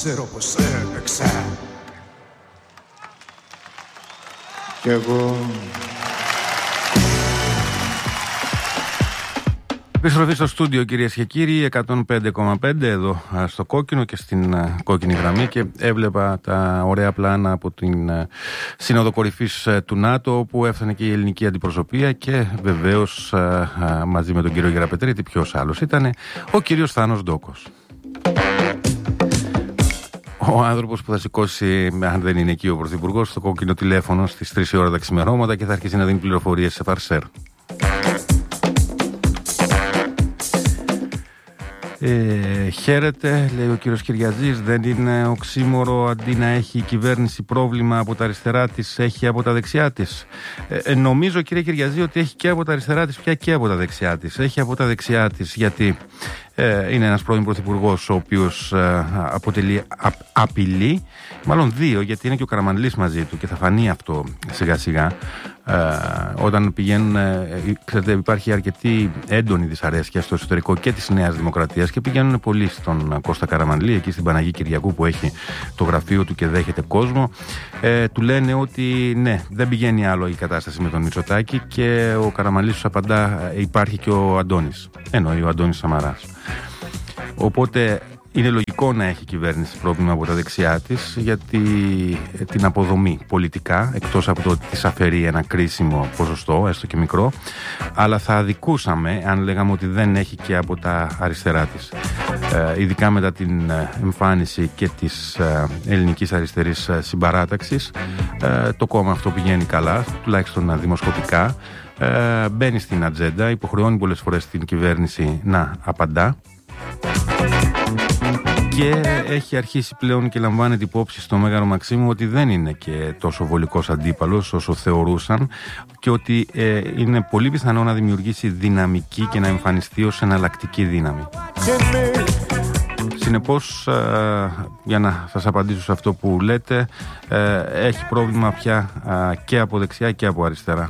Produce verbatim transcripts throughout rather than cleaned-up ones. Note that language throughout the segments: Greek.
ξέρω πως έπαιξα. Κι εγώ. Επιστροφή στο στούντιο, κυρίες και κύριοι, εκατόν πέντε κόμμα πέντε εδώ στο κόκκινο και στην κόκκινη γραμμή, και έβλεπα τα ωραία πλάνα από την Σύνοδο Κορυφής του ΝΑΤΟ, όπου έφτανε και η ελληνική αντιπροσωπεία και βεβαίως μαζί με τον κύριο Γεραπετρίτη, ποιος άλλος ήτανε, ο κύριος Θάνος Ντόκος. Ο άνθρωπος που θα σηκώσει, αν δεν είναι εκεί ο Πρωθυπουργός, το κόκκινο τηλέφωνο στις τρεις η ώρα τα ξημερώματα και θα αρχίσει να δίνει πληροφορίες σε φαρσέρ. Ε, χαίρετε, λέει ο κύριος Κυριαζής, δεν είναι οξύμορο αντί να έχει η κυβέρνηση πρόβλημα από τα αριστερά της, έχει από τα δεξιά της? Ε, ε, νομίζω, κύριε Κυριαζή, ότι έχει και από τα αριστερά της πια και από τα δεξιά της. Έχει από τα δεξιά της γιατί ε, είναι ένας πρώην πρωθυπουργός ο οποίος ε, αποτελεί α, απειλή, μάλλον δύο, γιατί είναι και ο Καραμανλής μαζί του και θα φανεί αυτό σιγά σιγά. Ε, όταν πηγαίνουν, ε, ξέρετε, υπάρχει αρκετή έντονη δυσαρέσκεια στο εσωτερικό και της Νέας Δημοκρατίας και πηγαίνουν πολλοί στον Κώστα Καραμανλή, εκεί στην Παναγή Κυριακού που έχει το γραφείο του και δέχεται κόσμο. Ε, του λένε ότι ναι, δεν πηγαίνει άλλο η κατάσταση με τον Μητσοτάκη, και ο Καραμανλής τους απαντά, υπάρχει και ο Αντώνης, εννοεί ο Αντώνης Σαμαράς. Οπότε είναι λογικό να έχει η κυβέρνηση πρόβλημα από τα δεξιά της, γιατί την αποδομή πολιτικά, εκτός από το ότι της αφαιρεί ένα κρίσιμο ποσοστό, έστω και μικρό, αλλά θα αδικούσαμε αν λέγαμε ότι δεν έχει και από τα αριστερά της. Ε, ειδικά μετά την εμφάνιση και της ε, ελληνικής αριστερής συμπαράταξης, ε, το κόμμα αυτό πηγαίνει καλά, τουλάχιστον δημοσκοπικά, ε, μπαίνει στην ατζέντα, υποχρεώνει πολλές φορές την κυβέρνηση να απαντά, και έχει αρχίσει πλέον και λαμβάνεται υπόψη στο Μέγαρο Μαξίμου ότι δεν είναι και τόσο βολικός αντίπαλος όσο θεωρούσαν, και ότι ε, είναι πολύ πιθανό να δημιουργήσει δυναμική και να εμφανιστεί ως εναλλακτική δύναμη. Συνεπώς, ε, για να σας απαντήσω σε αυτό που λέτε, ε, έχει πρόβλημα πια ε, και από δεξιά και από αριστερά.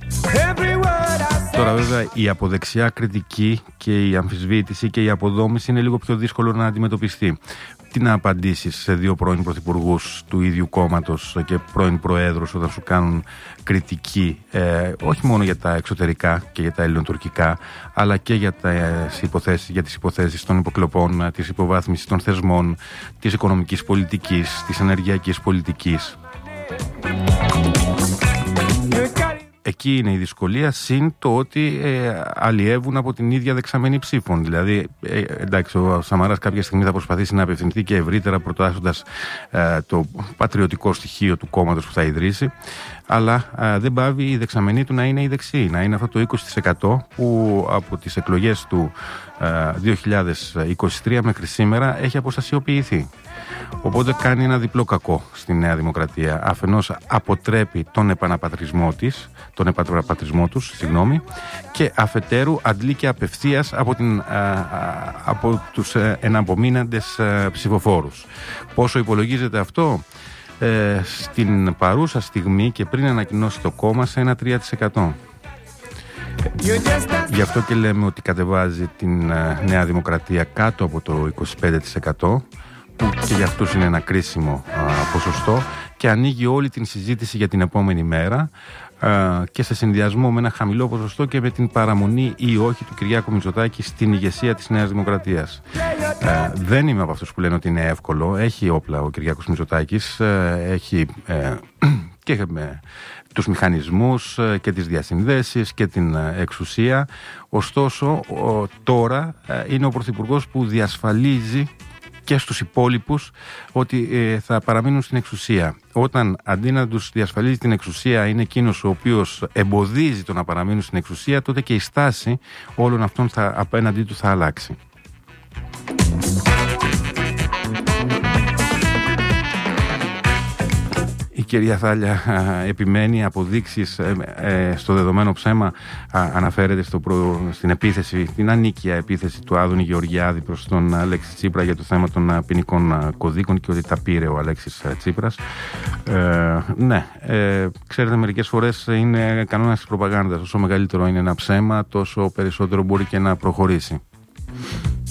Τώρα βέβαια η αποδεξιά κριτική και η αμφισβήτηση και η αποδόμηση είναι λίγο πιο δύσκολο να αντιμετωπιστεί. Τι να απαντήσεις σε δύο πρώην πρωθυπουργούς του ίδιου κόμματος και πρώην προέδρους όταν σου κάνουν κριτική, ε, όχι μόνο για τα εξωτερικά και για τα ελληνοτουρκικά, αλλά και για, τα, ε, υποθέσεις, για τις υποθέσεις των υποκλοπών, της υποβάθμισης των θεσμών, της οικονομικής πολιτικής, της ενεργειακής πολιτικής. Εκεί είναι η δυσκολία, συν το ότι ε, αλλιεύουν από την ίδια δεξαμενή ψήφων. Δηλαδή, ε, εντάξει, ο Σαμαράς κάποια στιγμή θα προσπαθήσει να απευθυνθεί και ευρύτερα, προτάσσοντας ε, το πατριωτικό στοιχείο του κόμματος που θα ιδρύσει, αλλά ε, δεν πάβει η δεξαμενή του να είναι η δεξί, να είναι αυτό το είκοσι τοις εκατό που από τις εκλογές του ε, δύο χιλιάδες είκοσι τρία μέχρι σήμερα έχει αποστασιοποιηθεί. Οπότε κάνει ένα διπλό κακό στη Νέα Δημοκρατία. Αφενός αποτρέπει τον επαναπατρισμό της, τον επαναπατρισμό τους, συγγνώμη, και αφετέρου αντλεί και απευθείας από, την, α, α, από τους ε, εναπομείναντες ε, ψηφοφόρους. Πόσο υπολογίζεται αυτό? Ε, στην παρούσα στιγμή και πριν ανακοινώσει το κόμμα σε ένα τρία τοις εκατό. Γι' αυτό και λέμε ότι κατεβάζει την ε, Νέα Δημοκρατία κάτω από το είκοσι πέντε τοις εκατό, που και για αυτούς είναι ένα κρίσιμο α, ποσοστό, και ανοίγει όλη την συζήτηση για την επόμενη μέρα, α, και σε συνδυασμό με ένα χαμηλό ποσοστό και με την παραμονή ή όχι του Κυριάκου Μητσοτάκη στην ηγεσία της Νέας Δημοκρατίας. Α, δεν είμαι από αυτούς που λένε ότι είναι εύκολο. Έχει όπλα ο Κυριάκος Μητσοτάκης, α, έχει ε, και με τους μηχανισμούς και τις διασυνδέσεις και την εξουσία. Ωστόσο, ο, τώρα είναι ο πρωθυπουργός που διασφαλίζει και στους υπόλοιπους ότι ε, θα παραμείνουν στην εξουσία. Όταν αντί να τους διασφαλίζει την εξουσία είναι εκείνος ο οποίος εμποδίζει το να παραμείνουν στην εξουσία, τότε και η στάση όλων αυτών θα, απέναντί του θα αλλάξει. Η κυρία Θάλια επιμένει, αποδείξεις ε, ε, στο δεδομένο ψέμα, α, αναφέρεται στο προ, στην επίθεση, την ανίκεια επίθεση του Άδωνη Γεωργιάδη προς τον Αλέξη Τσίπρα για το θέμα των ποινικών κωδίκων και ότι τα πήρε ο Αλέξης Τσίπρας. Ε, ναι, ε, ξέρετε, μερικές φορές είναι κανόνας της προπαγάνδας. Όσο μεγαλύτερο είναι ένα ψέμα, τόσο περισσότερο μπορεί και να προχωρήσει.